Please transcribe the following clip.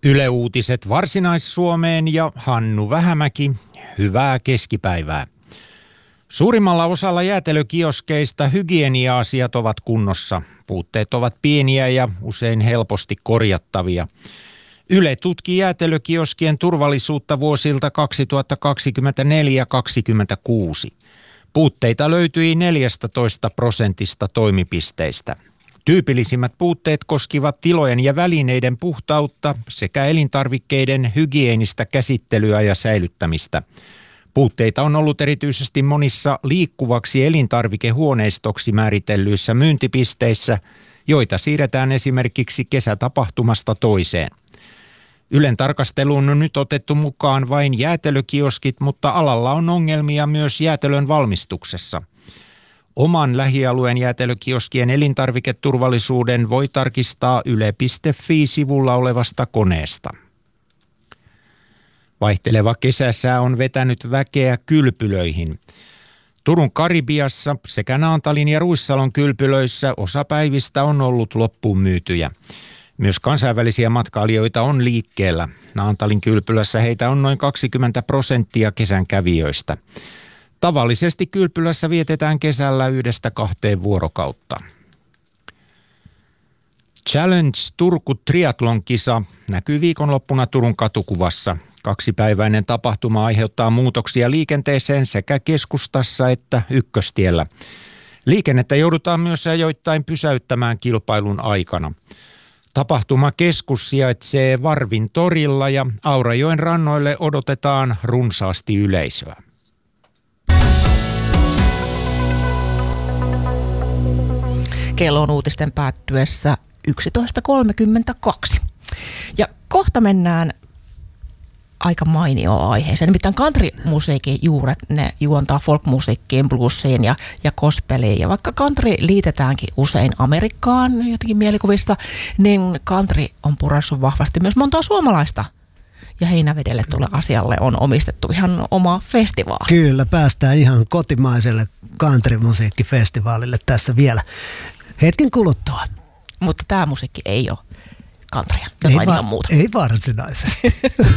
Yle Uutiset Varsinais-Suomeen ja Hannu Vähämäki. Hyvää keskipäivää. Suurimmalla osalla jäätelökioskeista hygienia-asiat ovat kunnossa. Puutteet ovat pieniä ja usein helposti korjattavia. Yle tutki jäätelökioskien turvallisuutta vuosilta 2024-2026. Puutteita löytyi 14% toimipisteistä. Tyypillisimmät puutteet koskivat tilojen ja välineiden puhtautta sekä elintarvikkeiden hygienistä käsittelyä ja säilyttämistä. Puutteita on ollut erityisesti monissa liikkuvaksi elintarvikehuoneistoksi määritellyissä myyntipisteissä, joita siirretään esimerkiksi kesätapahtumasta toiseen. Ylen tarkasteluun on nyt otettu mukaan vain jäätelökioskit, mutta alalla on ongelmia myös jäätelön valmistuksessa. Oman lähialueen jäätelökioskien elintarviketurvallisuuden voi tarkistaa yle.fi-sivulla olevasta koneesta. Vaihteleva kesäsää on vetänyt väkeä kylpylöihin. Turun Karibiassa sekä Naantalin ja Ruissalon kylpylöissä osa päivistä on ollut loppuun myytyjä. Myös kansainvälisiä matkailijoita on liikkeellä. Naantalin kylpylässä heitä on noin 20% kesän kävijöistä. Tavallisesti kylpylässä vietetään kesällä 1-2 vuorokautta. Challenge Turku Triathlon-kisa näkyy viikonloppuna Turun katukuvassa. 2-päiväinen tapahtuma aiheuttaa muutoksia liikenteeseen sekä keskustassa että Ykköstiellä. Liikennettä joudutaan myös ajoittain pysäyttämään kilpailun aikana. Tapahtumakeskus sijaitsee Varvin torilla ja Aurajoen rannoille odotetaan runsaasti yleisöä. Kello on uutisten päättyessä 11.32. Ja kohta mennään aika mainioon aiheeseen. Nimittäin country-musiikin juuret, ne juontaa folkmusiikkiin, bluesiin ja gospeliin. Ja vaikka country liitetäänkin usein Amerikkaan jotenkin mielikuvissa, niin country on purassut vahvasti myös montaa suomalaista. Ja Heinävedelle tuolle asialle on omistettu ihan oma festivaali. Kyllä, päästään ihan kotimaiselle country-musiikkifestivaalille tässä vielä hetken kuluttua. Mutta tämä musiikki ei ole countrya, jotain ihan muuta. Ei varsinaisesti.